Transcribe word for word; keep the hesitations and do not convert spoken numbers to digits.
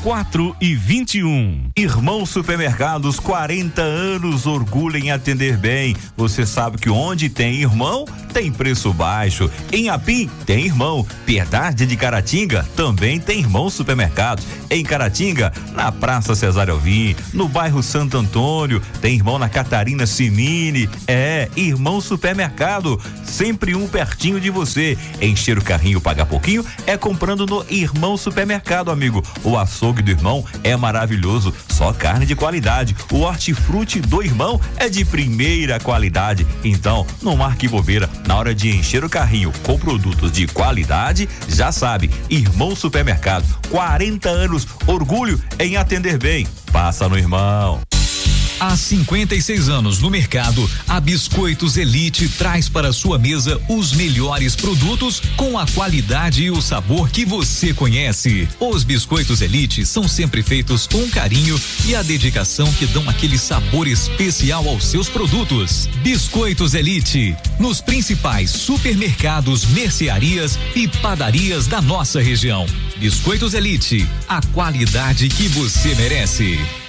quatro e vinte e um. Irmão Supermercados, quarenta anos, orgulho em atender bem. Você sabe que onde tem irmão, tem preço baixo. Em Apim, tem irmão. Piedade de Caratinga, também tem Irmão Supermercados. Em Caratinga, na Praça Cesário Alvim, no bairro Santo Antônio, tem irmão na Catarina Simini. É, Irmão Supermercado, sempre um pertinho de você. Encher o carrinho, pagar pouquinho, é comprando no Irmão Supermercado, amigo. O açougue do irmão é maravilhoso, só carne de qualidade. O hortifruti do irmão é de primeira qualidade. Então, não marque bobeira. Na hora de encher o carrinho com produtos de qualidade, já sabe, Irmão Supermercado, quarenta anos, orgulho em atender bem. Passa no Irmão. Há cinquenta e seis anos no mercado, a Biscoitos Elite traz para sua mesa os melhores produtos com a qualidade e o sabor que você conhece. Os Biscoitos Elite são sempre feitos com carinho e a dedicação que dão aquele sabor especial aos seus produtos. Biscoitos Elite, nos principais supermercados, mercearias e padarias da nossa região. Biscoitos Elite, a qualidade que você merece.